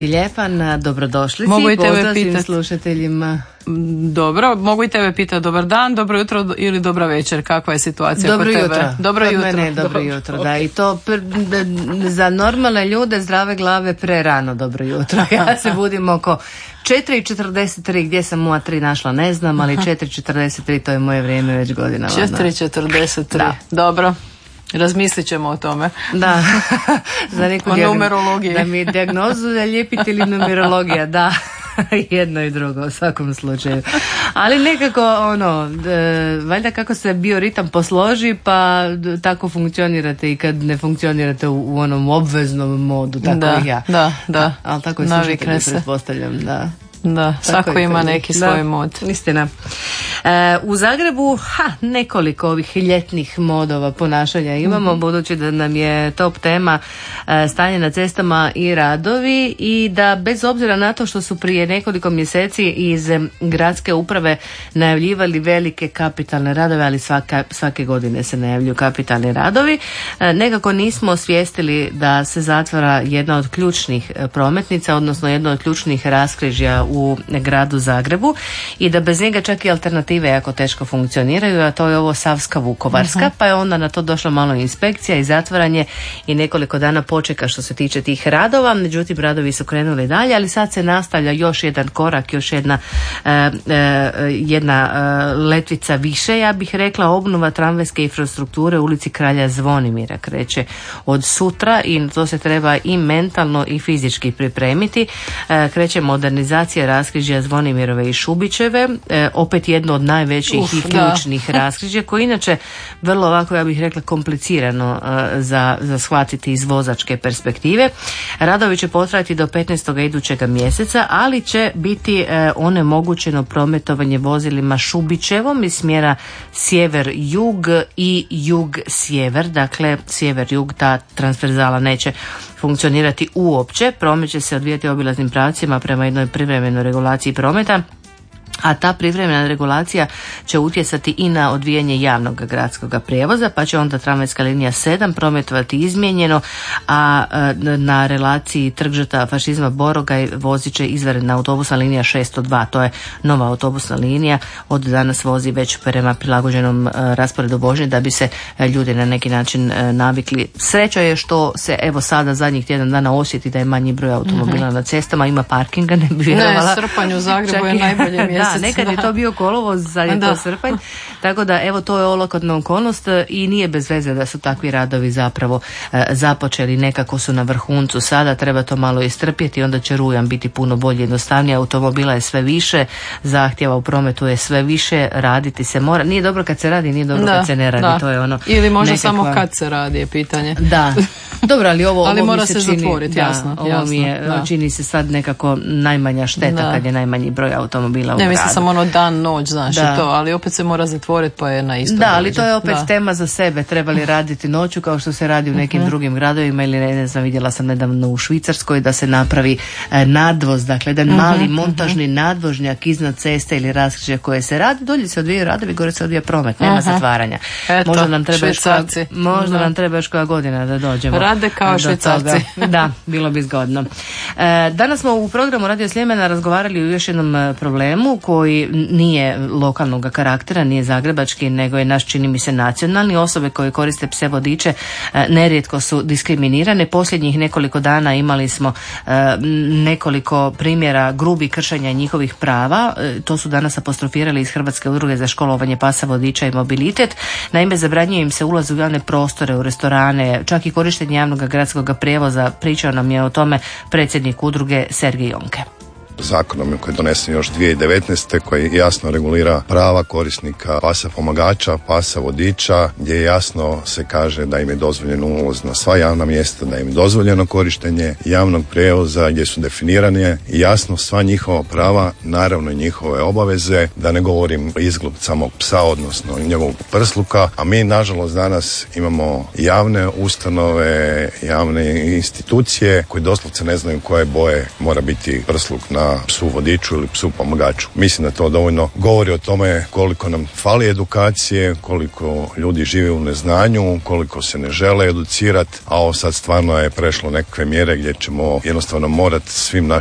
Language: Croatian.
Ljepan, dobrodošli mogu si, i tebe pozdrav svim pitati slušateljima. Dobro, mogu i tebe pitati dobar dan, dobro jutro ili dobra večer, kakva je situacija kod tebe? Dobro jutro. Dobro jutro, da, i to za normalne ljude zdrave glave prerano dobro jutro. Ja se budim oko 4:43, gdje sam moja 3 našla ne znam, ali 4:43 to je moje vrijeme već godinama. 4:43, da. Dobro. Razmislit ćemo o tome. Da, za neku numerologiji. Da mi dijagnozu zalijepiti ili numerologija, da. Jedno i drugo u svakom slučaju. Ali nekako valjda kako se bioritam posloži, pa tako funkcionirate i kad ne funkcionirate u onom obveznom modu, tako da, i ja. Da. Ali tako je slušatelji, pretpostavljam, da. Da, svako ima neki svoj mod. Istina. U Zagrebu nekoliko ovih ljetnih modova ponašanja imamo, budući da nam je top tema stanje na cestama i radovi, i da bez obzira na to što su prije nekoliko mjeseci iz gradske uprave najavljivali velike kapitalne radove, ali svake godine se najavljuju kapitalni radovi, nekako nismo osvijestili da se zatvara jedna od ključnih prometnica, odnosno jedna od ključnih raskrižja u gradu Zagrebu, i da bez njega čak i alternative jako teško funkcioniraju, a to je ovo Savska-Vukovarska, pa je onda na to došla malo inspekcija i zatvaranje i nekoliko dana počeka što se tiče tih radova. Međutim, radovi su krenuli dalje, ali sad se nastavlja još jedan korak, još jedna letvica više, ja bih rekla. Obnova tramvajske infrastrukture u ulici Kralja Zvonimira kreće od sutra i to se treba i mentalno i fizički pripremiti. Kreće modernizacija raskrižja Zvonimirove i Šubićeve, opet jedno od najvećih i ključnih raskrižja, koji inače vrlo ovako, ja bih rekla, komplicirano za shvatiti iz vozačke perspektive. Radovi će potrajati do 15. idućega mjeseca, ali će biti onemogućeno prometovanje vozilima Šubićevom iz smjera sjever-jug i jug-sjever, dakle sjever-jug, ta transverzala neće funkcionirati uopće. Promet će se odvijati obilaznim pravcima prema jednoj privremenoj regulaciji prometa, a ta privremena regulacija će utjecati i na odvijanje javnog gradskog prijevoza, pa će onda tramvajska linija 7 prometovati izmijenjeno, a na relaciji Trg žrtava fašizma Borogaj vozit će izvanredna autobusna linija 602. To je nova autobusna linija, od danas vozi već prema prilagođenom rasporedu vožnje da bi se ljudi na neki način navikli. Sreća je što se evo sada zadnjih tjedan dana osjeti da je manji broj automobila na cestama, ima parkinga, ne bi vjerovala. Ne, srpanj u Zagrebu je najbolje mjesec. Da, nekad je to bio kolovoz, sad je to srpanj, tako da evo to je olakotna okolnost i nije bez veze da su takvi radovi zapravo započeli, nekako su na vrhuncu sada, treba to malo istrpjeti, onda će rujan biti puno bolje, jednostavnije, automobila je sve više, zahtjeva u prometu je sve više, raditi se mora, nije dobro kad se radi, nije dobro kad se ne radi, to je ono. Ili možda samo kad se radi je pitanje. Da. Dobro, ali ovo mora mi se se čini, zatvoriti, jasno. Ovo mi je, čini se sad nekako najmanja šteta kad je najmanji broj automobila u gradu. Ne, mislim samo dan, noć, znaš, i to, ali opet se mora zatvoriti, pa je na isto. Da, ali to je opet tema za sebe, treba li raditi noću kao što se radi u nekim drugim gradovima, ili ne znam, vidjela sam nedavno u Švicarskoj da se napravi nadvoz, dakle jedan mali montažni nadvožnjak iznad ceste ili raskrižja koje se radi, dolje se odvijaju radovi, gore se odvija promet, nema zatvaranja. Eto, možda nam treba još koja godina da dođemo. Rade kao Švicarci. Da, bilo bi zgodno. Danas smo u programu Radio Sljemena razgovarali o još jednom problemu koji nije lokalnog karaktera, nije zagrebački, nego je naš, čini mi se, nacionalni. Osobe koje koriste pse vodiče nerijetko su diskriminirane. Posljednjih nekoliko dana imali smo nekoliko primjera grubih kršenja njihovih prava. To su danas apostrofirali iz Hrvatske udruge za školovanje pasa vodiča i mobilitet. Naime, zabranjuje im se ulaz u javne prostore, u restorane, čak i korištenje javnog gradskog prijevoza. Pričao nam je o tome predsjednik udruge Sergej Jonke. Zakonom koji je donesen još 2019. koji jasno regulira prava korisnika pasa pomagača, pasa vodiča, gdje jasno se kaže da im je dozvoljen ulaz na sva javna mjesta, da im je dozvoljeno korištenje javnog prijevoza, gdje su definirane jasno sva njihova prava, naravno i njihove obaveze, da ne govorim izgled samog psa, odnosno njegovog prsluka, a mi nažalost danas imamo javne ustanove, javne institucije koji doslovce ne znaju koje boje mora biti prsluk na na psu vodiču ili psu pomagaču. Mislim da to dovoljno govori o tome koliko nam fali edukacije, koliko ljudi žive u neznanju, koliko se ne žele educirati, a ovo sad stvarno je prešlo nekakve mjere gdje ćemo jednostavno morati svim našim